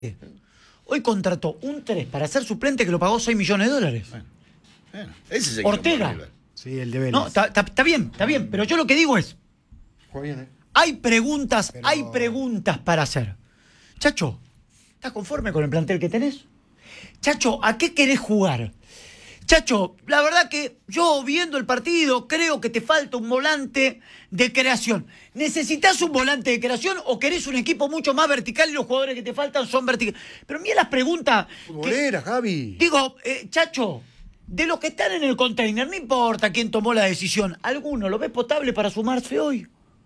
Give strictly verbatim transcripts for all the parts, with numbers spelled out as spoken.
Hoy contrató un tres para ser suplente que lo pagó seis millones de dólares. Bueno, bueno, ese es el Ortega. Sí, el de Vélez. No, está bien, está bien, pero yo lo que digo es, Juega bien, ¿eh? hay preguntas, Pero... hay preguntas para hacer. Chacho, ¿estás conforme con el plantel que tenés? Chacho, ¿a qué querés jugar? Chacho, la verdad que yo viendo el partido creo que te falta un volante de creación. ¿Necesitas un volante de creación o querés un equipo mucho más vertical y los jugadores que te faltan son verticales? Pero mira las preguntas. Futbolera, que, Javi. Digo, eh, Chacho, de los que están en el container, no importa quién tomó la decisión. ¿Alguno lo ves potable para sumarse hoy?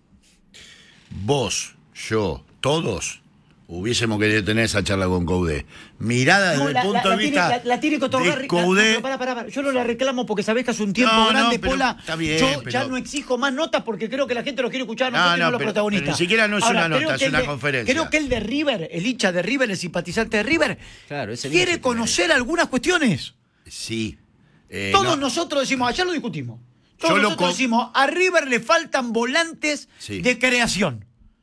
Vos, yo, todos hubiésemos querido tener esa charla con Coudet. Mirada desde No, la, el punto la, de la vista tiene, la, la tiene que otorgar, de Coudet. No, para, para, para. Yo no la reclamo porque sabés que hace un tiempo No, grande, no, pero Pola. está bien, yo pero... ya no exijo más notas porque creo que la gente lo quiere escuchar, No, nosotros no, no, los pero- protagonistas. pero ni siquiera no es Ahora, una nota, creo es que el una de- conferencia. Creo que el de River, el hincha de River, el simpatizante de River, Claro, ese quiere hincha conocer algunas cuestiones. Sí. Eh, Todos no. nosotros decimos, ayer lo discutimos. Todos Yo lo nosotros con- decimos, a River le faltan volantes Sí. de creación.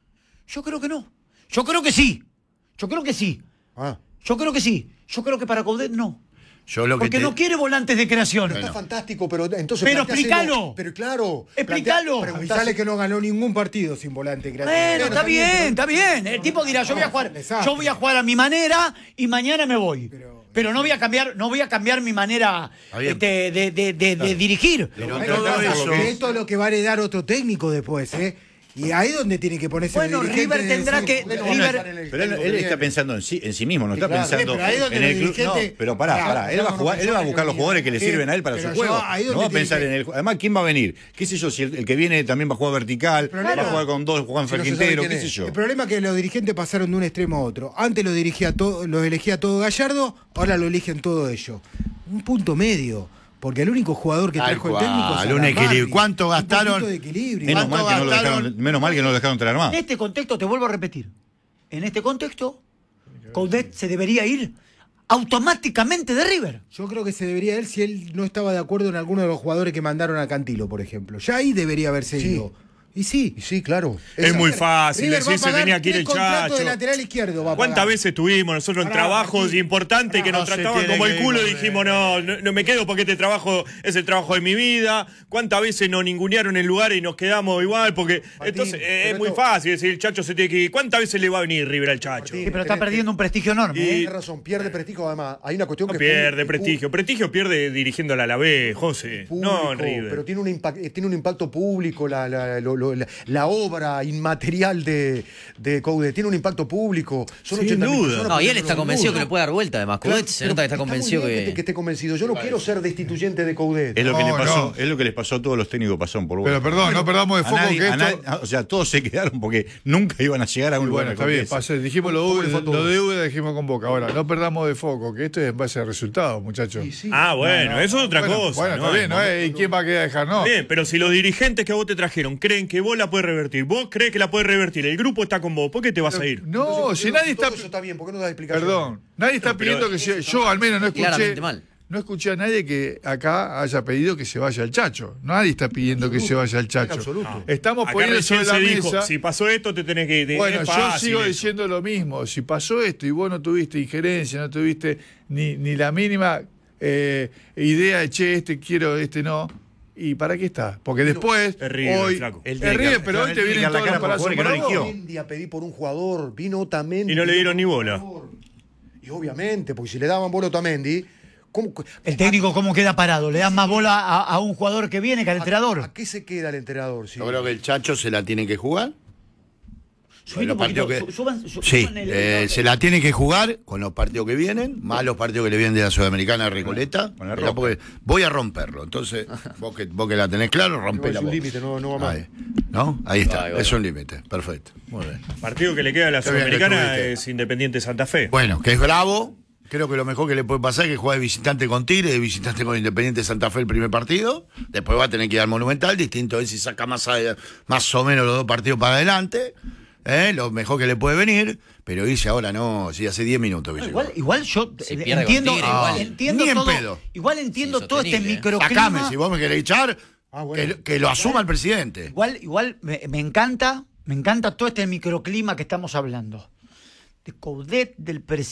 Yo creo que no. Yo creo que sí. Yo creo que sí. Ah, Yo creo que sí. Yo creo que para Coudet no. Yo lo que Porque te- no quiere volantes de creación. está fantástico, pero entonces. Pero planteáselo. explícalo. Pero claro. Explícalo. plantea- Avisale que no ganó ningún partido sin volante creativo. Bueno, Bueno, está está bien, bien, pero- está bien. El tipo dirá, yo voy a jugar, desastre. yo voy a jugar a mi manera y mañana me voy. Pero- Pero no voy a cambiar, no voy a cambiar mi manera Está bien. este, de, de- de- de dirigir. Pero Pero todo pasa eso- que esto es lo que va a heredar otro técnico después, ¿eh? Y ahí es donde tiene que ponerse Bueno, el dirigente River de tendrá decir, que- bueno, River- Pero él, él está pensando en sí, en sí mismo, no está claro. pensando Pero ahí es donde en el el club. No, dirigente- pero pará, Claro, pará. Él va a claro, jugar, él va a buscar los jugadores que le Sí, sirven a él para su pero juego. yo ahí donde No va a tiene pensar que- en el. Además, ¿quién va a venir? ¿Qué sé yo? Si el, el que viene también va a jugar vertical, problema- va a jugar con dos, Juan Si no se sabe Ferquintero, quién qué es. sé yo. El problema es que los dirigentes pasaron de un extremo a otro. Antes lo dirigía todo, los elegía todo Gallardo, ahora lo eligen todo ellos. Un punto medio. Porque el único jugador que Tal trajo el cual, técnico es un Alambardi. equilibrio. ¿Cuánto Un gastaron? poquito de equilibrio. Menos ¿Cuánto mal, que no lo gastaron? dejaron, menos mal que no lo dejaron traer más. En este contexto, te vuelvo a repetir, en este contexto, Coudet se debería ir automáticamente de River. Yo creo que se debería él si él no estaba de acuerdo en alguno de los jugadores que mandaron a Cantilo, por ejemplo. Ya ahí debería haberse Sí. ido. Y sí. Y sí, claro. Es Esa- muy fácil River va a decir se pagar tenía que ir tres el contratos Chacho. de lateral izquierdo. Va a ¿Cuántas pagar. veces tuvimos nosotros en Pará, trabajos Martín. importantes que Pará, nos no se trataban tiene como que el ir culo y con- dijimos, no, no, no me quedo porque este trabajo es el trabajo de mi vida? ¿Cuántas veces nos ningunearon en lugares y nos quedamos igual? Porque entonces eh, pero es muy esto- fácil decir el Chacho se tiene que ir. ¿Cuántas veces le va a venir River al Chacho? Martín, Sí, pero está tenés- perdiendo un prestigio enorme. Y- ¿eh? Tienes razón, pierde prestigio además. Hay una cuestión No que. pierde pu- prestigio. Prestigio pierde dirigiendo a la B, José. público, No en River. pero tiene un, impact- eh, tiene un impacto público la, la, lo- lo- la, la obra inmaterial de, de Coudet, tiene un impacto público. Son Sin ochenta mil duda. personas No, y él pidiendo está los convencido que números. le puede dar vuelta, además. Claro, Coudet se pero nota que está muy convencido bien que... que esté convencido. Yo no quiero ser destituyente de Coudet. Es lo que No, le pasó, no. es lo que les pasó a todos los técnicos que pasaron por vos. Pero perdón, no perdamos de A foco nadie- que a esto. nadie- o sea, todos se quedaron porque nunca iban a llegar a un Y lugar bueno, está mejor bien, que ese. pasó, dijimos lo, ¿Cómo le fue a lo todos? de Úbeda, dijimos con Boca. Ahora, no perdamos de foco, que esto es en base a resultados, muchachos. Sí, sí. Ah, bueno, eso es otra Bueno, cosa. Bueno, ¿no? está bien, ¿no? ¿Y quién va a quedar dejar? No. Bien, pero si los dirigentes que a vos te trajeron creen que vos la podés revertir, vos crees que la podés revertir, el grupo está con vos, ¿por qué te vas a ir? No, Entonces, si nadie todo está. eso está bien, ¿por qué no das explicación? Perdón, nadie está No, pero- pidiendo que se. Yo al menos no escuché. Claramente mal. No escuché a nadie que acá haya pedido que se vaya el Chacho. Nadie está pidiendo que se vaya el Chacho. En absoluto. Estamos Acá poniendo recién sobre la se dijo, mesa. si pasó esto te tenés que ir. Bueno, Es yo fácil sigo eso. diciendo lo mismo. Si pasó esto y vos no tuviste injerencia, no tuviste ni, ni la mínima eh, idea de, che, este quiero, este no. ¿Y para qué está? Porque después, Es River, hoy, flaco. Él es tiene que- River, pero hoy él te tiene que vienen dar la todos los cara por palazos jugadores que no bravos. eligió. Otamendi a pedir por un jugador, vino Otamendi. Y no le dieron ni por bola. favor. Y obviamente, porque si le daban bola a Otamendi, ¿cómo, El técnico, ¿cómo queda parado? ¿Le dan más bola a, a un jugador que viene que al a, entrenador? ¿A qué se queda el entrenador? Sí. Yo creo que el Chacho se la tiene que jugar. Subile Los un poquito, partidos que- su- suban- su- Sí, suban el- eh, se la tiene que jugar con los partidos que vienen, más los partidos que le vienen de la Sudamericana de Recoleta. Con la Mirá, ropa. porque voy a romperlo. Entonces, vos que, vos que la tenés claro, rompela es un vos. límite, no- no va más. Ahí, ¿no? Ahí está, Ahí va. es un límite. Perfecto. Muy bien. Partido que le queda a la Está bien, Sudamericana le tuviste. es Independiente Santa Fe. Bueno, que es bravo. Creo que lo mejor que le puede pasar es que juegue de visitante con Tigre, de visitante con Independiente Santa Fe el primer partido. Después va a tener que ir al Monumental. Distinto es si saca más, a- más o menos los dos partidos para adelante. ¿eh? Lo mejor que le puede venir. Pero irse ahora no, sí, hace diez minutos. que No, llegó. igual, igual yo Si eh, pierde con entiendo, Tigre, ah, igual. entiendo Ni en todo, pedo. igual entiendo Sí, todo este sostenible. microclima. Sacame, si vos me querés echar, Ah, bueno. que, lo- que lo asuma el presidente. Igual, igual me, me encanta, me encanta todo este microclima que estamos hablando. de Coudet, del presidente.